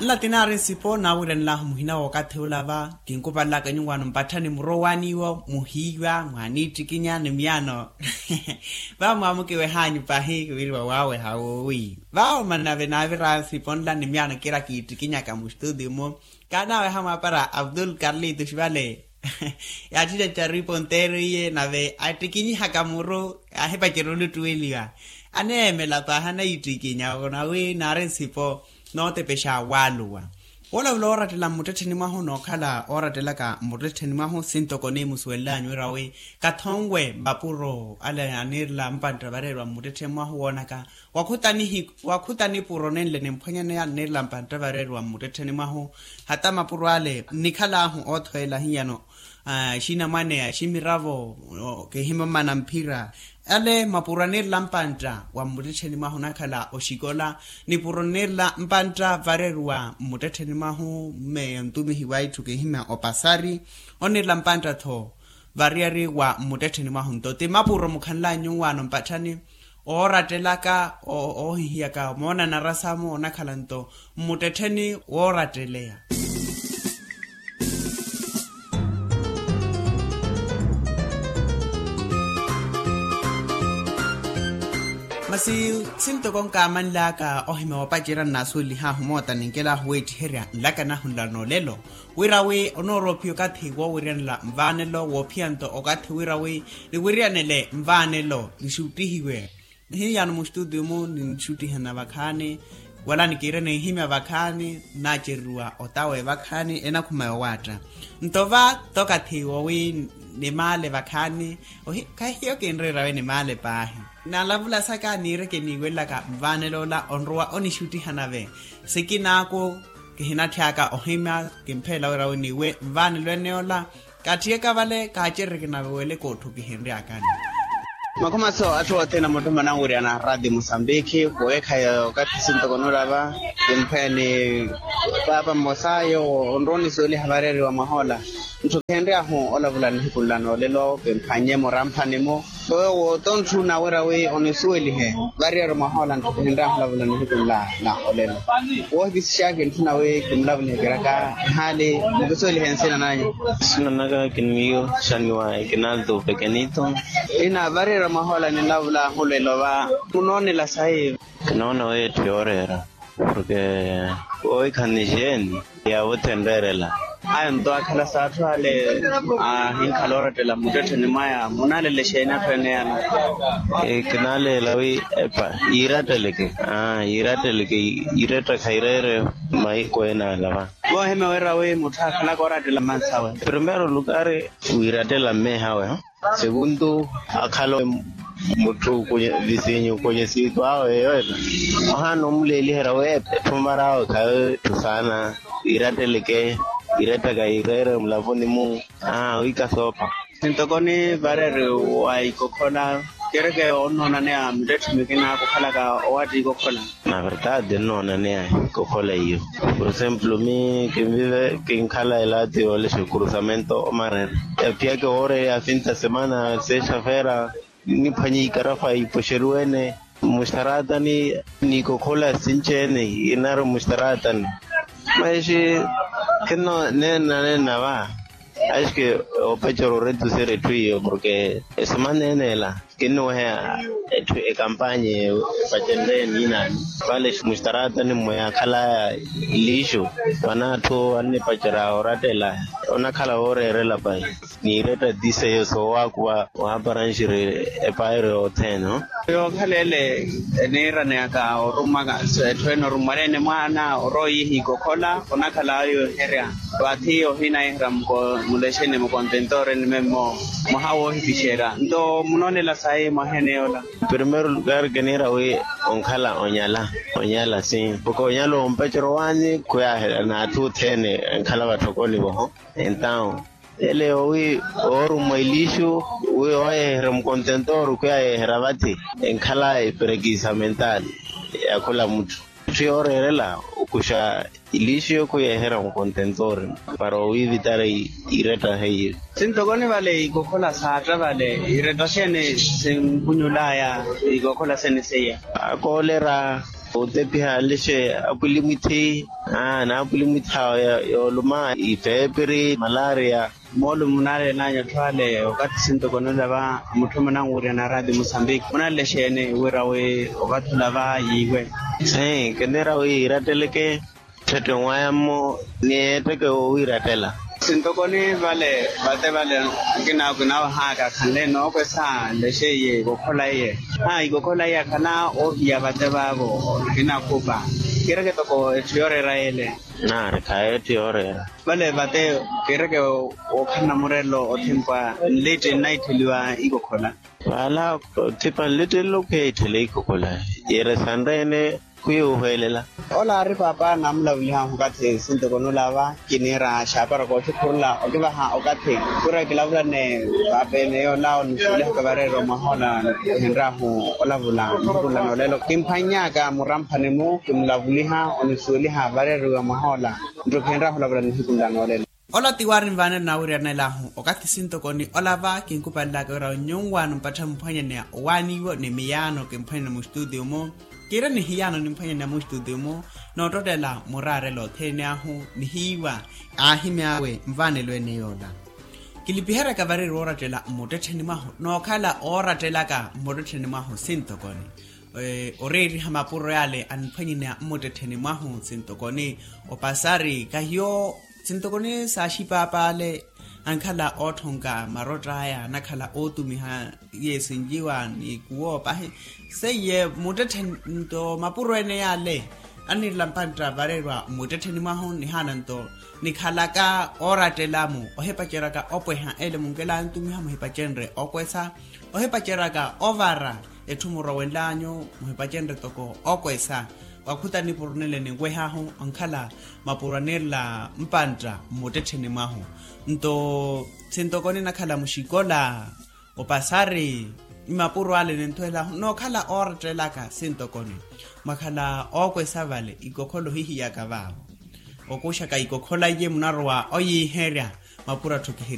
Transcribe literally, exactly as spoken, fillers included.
la tinare sipo na wira nla muhina wakati ulava kinkopa la kanyungwano mpathani murowani wo muhiwa mwaniti kinyane miano ba mwamukewe hanyu pahi wilwa wawe hawi ba manave na vira sipo nla ni miano kira kiti kinyaka mu studio mo kana we hama para Abdul Karli tushwale ya tija charipo nteriye nave atikinyi hakamuro ahepa kirulu tuweliwa ane la tahana itikinya ona we nare sipo no te pesha walwa ola lora tela mutetheni maho no khala ora tela ka mutetheni maho sinto kone muswela nyurawe kathongwe bapuro ala anirla mpanta barerwa mutetheni maho wona ka wakhutani hi wakhutani puronenle nemphanyane ya nirla mpanta barerwa mutetheni maho hata mapuro ale nikhala hu othwela hiyano ah shina mane ya shimiravo ke himama mpira ale mapuranir lampanta wa mutetheni maho nakhala oshikola ni puronir la mpanta varerwa mutetheni maho me ntumi hiwaitu ke hima opasari onir lampanta tho variari wa mutetheni maho ntote mapuro mukhanla nyuwano mpathani ora telaka o hiaka mona narasamo nakhala nto mutetheni ora telea masi sinto kon kaman laka ohime wapachira nasuli ha humota ninkela hueti heria laka na hundano lelo wirawe onoropio kathi wo wirenla mvanelo wo pianto okathi wirawe ni wirianele mvanelo nishutihiwe hiyano mu studio mo nishutihana bakhane wala nikirene hime bakhane nacherua otawe bakhane ena kumayo wata ntova tokathi wo wi ni male bakhane ohi kahiyo kenrerawe ni male pahi na lavula saka nire ke niwela ka mvanelo la onroa onishuti hanave sekinako ke hinathaka ohima kemphela wera niwe mvanelo neola kathieka vale ka chereke na wele kothu ke henri akani makoma so atho tena moto mananguri ana radio Mozambique ko ekhaya ka tsinto konora ba kempheni baba mosayo onroni sole habarere wa mahola ntho henri aho olavula nhipulano lelo kemphanye moramphane mo o tontu na wera we onesueli he barrier mahola ntho henri aho olavula nhipulana na olelo o bisishake ntuna we kumlavula geraka hale mbesueli hensena nanyo sina naga kinmiyo shaniwa kinaldo pequeñito ina barrier mahola ni lavula holelo ba unone la sai naona we teorera porque hoy kanijeni ya wotenderela ayo ndo akhala sathu ale a hin khalora tela mutetheni maya munale le shena phene yana e kinale lawi epa irateleke ah irateleke ireta khairere mai koena lava wo heme wera we mutha khala kora tela mansawe primero lugar iratela me hawe segundo akhalo mutu kwenye visinyo kwenye situ awe yote mahano mleli herawe pumarao kae tusana irateleke ireta ga irere mlavoni mu ah wika sopa sintokoni barere wa ikokola kereke onona ne amdet mikina kokhala ka owati kokhola na verdad no na ne kokhola hiyo por ejemplo mi que vive que en Cala elati o el cruzamiento Omar el pie que ore a fin de semana se chafera ni pani karafa y posheruene mustarata ni ni kokhola sinchene inaro mustaratan maishi que no nena nena va es que o pecho reducir el tuyo porque es más nena que no es e campaña patende nina vale mustarata ni moya kala lisho wanato anne pachara oratela ona kala ore rela pai ni reta dice eso wa kwa wa baranjire e paire oteno yo khalele nera ne aka orumaga tweno rumarene mwana oroi hikokola ona kala yo heria wathi ohina ihram ko muleshene mo contentore ni memo mohawo hifishera ndo munonela sai mahene ola primero lugar que nera we onkhala onyala onyala sin porque onyalo ompechero wani kwa na tu tene khala batokoli bo então ele hoy oru mailisho we oe ram contentor kwa herabati enkhala pregisa mental yakula mtu triorela kusha ilisho kwa hera contentor para evitar ireta hei sintokoni vale ikokola satra vale ireta sene sempunyulaya ikokola sene seya akolera o tepia leshe apulimiti ah na apulimita yo luma ifebri malaria molo munale na nyathwale wakati sinto konola ba muthu mona ngure na radio Mozambique mona leshe ne wirawe wakati lava yiwe eh kenera we rateleke theto ngwamo ne teke o iratela sinto koni vale bate vale kina kuna ha ka khale no ko sa leshe ye go khola ye ha go khola ya kana o ya bate babo kina kupa kira ke to ko tiore raele na re kae tiore vale bate kira ke o khana morelo o thimpa late night liwa igo khola wala tipa late locate le igo khola yere sandene kuyo helela ola re papa namla uliha hukate sinto kono lava kinera shapara ko thurla o ke ba ha o ka the pura ke lavula ne bape ne ola on le ka bare ro mahola henra ho ola vula vula no lelo kimphanya ka muramphane mo kimlavuliha on suliha bare ro mahola ndo henra ho lavula ni hikunda no lelo ola tiwarin vana na uri na lahu o ka sinto koni ola va kin ku palla ka ra nyongwa no patha mphanya ne wani wo ne miyano ke mphanya mo studio mo kira ni hiyano ni mphanya na mo studio mo no totela morare lo thenya ho ni hiwa a himyawe mvane lwene yola kilipihera ka vari ro ratela motetheni maho no khala o ratela ka motetheni maho sinto koni eh oreri ha mapuro yale anphanya na motetheni maho sinto koni o pasari ka yo sinto koni sa shipapale ankhala othonga marotaya nakhala otumiha yesinjiwa ni kuo pa seye motethento mapurwene yale ani lampanta barerwa motetheni maho ni hananto ni khalaka oratelamo ohepachera ka opweha ele mungela ntumiha mohepachenre okwesa ohepachera ka ovara ethumuro wenlanyo mohepachenre toko okwesa wakhuta ni purnele ni wehaho ankhala mapuranela mpanta motetheni maho nto sentokoni nakhala mushikola opasari imapuro ale nentoela no khala oratelaka sentokoni makhala okwesavale ikokholo hihi yakavavo okusha ka ikokhola ye munarwa oyiheria mapura thuke